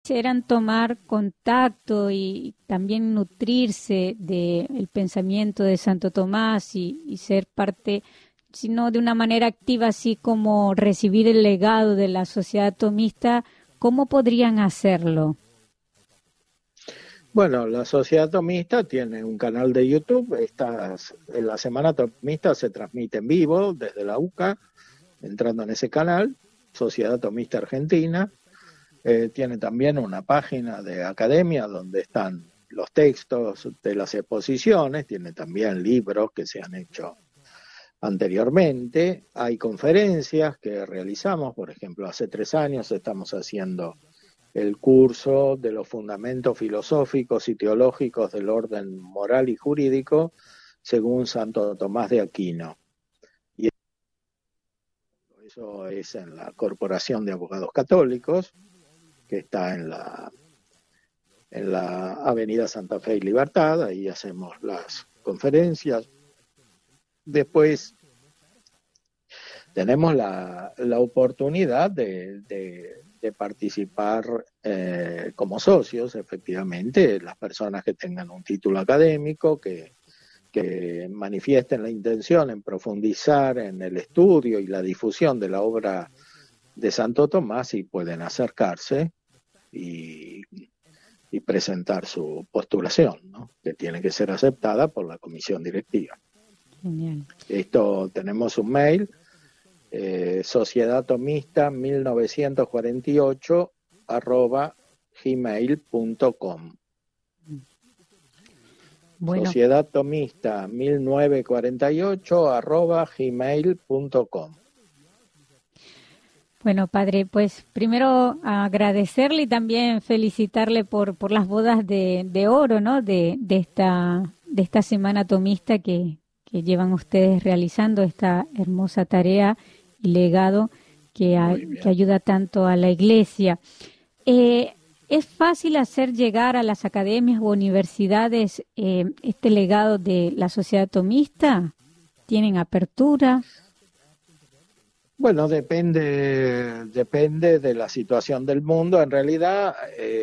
quisieran tomar contacto y también nutrirse del pensamiento de Santo Tomás y ser parte, sino de una manera activa, así como recibir el legado de la Sociedad Tomista, ¿cómo podrían hacerlo? Bueno, la Sociedad Tomista tiene un canal de YouTube. En la Semana Tomista se transmite en vivo desde la UCA, entrando en ese canal, Sociedad Tomista Argentina. Tiene también una página de academia donde están los textos de las exposiciones, tiene también libros que se han hecho anteriormente. Hay conferencias que realizamos, por ejemplo, hace 3 años estamos haciendo el curso de los fundamentos filosóficos y teológicos del orden moral y jurídico según Santo Tomás de Aquino. Y eso es en la Corporación de Abogados Católicos, que está en la Avenida Santa Fe y Libertad. Ahí hacemos las conferencias. Después tenemos la oportunidad de participar como socios, efectivamente, las personas que tengan un título académico, que manifiesten la intención en profundizar en el estudio y la difusión de la obra de Santo Tomás, y pueden acercarse y presentar su postulación, ¿no? Que tiene que ser aceptada por la comisión directiva. Genial. Tenemos un mail, sociedadtomista1948 @gmail.com. Bueno, sociedadtomista1948 @gmail.com. Bueno, padre, pues primero agradecerle y también felicitarle por las bodas de oro, ¿no? De esta semana tomista que llevan ustedes realizando, esta hermosa tarea y legado que ayuda tanto a la Iglesia. ¿Es fácil hacer llegar a las academias u universidades este legado de la Sociedad Tomista? ¿Tienen apertura? Bueno, depende de la situación del mundo. En realidad,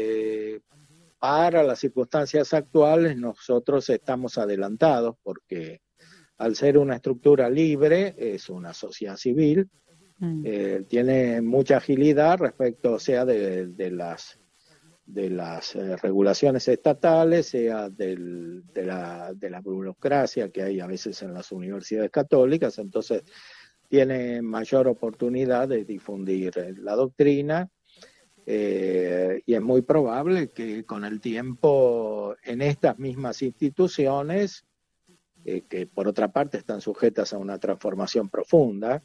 para las circunstancias actuales, nosotros estamos adelantados porque al ser una estructura libre, es una sociedad civil, tiene mucha agilidad respecto, sea de las regulaciones estatales, sea de la burocracia que hay a veces en las universidades católicas. Entonces tiene mayor oportunidad de difundir la doctrina, y es muy probable que con el tiempo en estas mismas instituciones, que por otra parte están sujetas a una transformación profunda,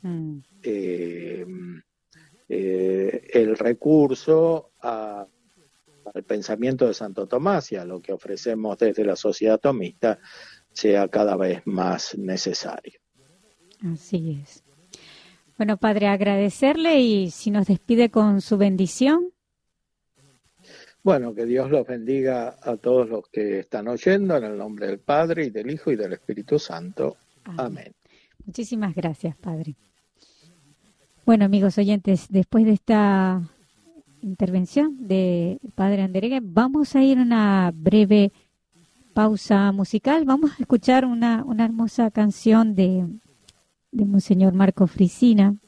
el recurso al pensamiento de Santo Tomás y a lo que ofrecemos desde la Sociedad Tomista sea cada vez más necesario. Así es. Bueno, padre, agradecerle y si nos despide con su bendición. Bueno, que Dios los bendiga a todos los que están oyendo, en el nombre del Padre, y del Hijo, y del Espíritu Santo. Amén. Muchísimas gracias, padre. Bueno, amigos oyentes, después de esta intervención del padre Andereghe, vamos a ir a una breve pausa musical. Vamos a escuchar una hermosa canción de Monseñor Marco Frisina,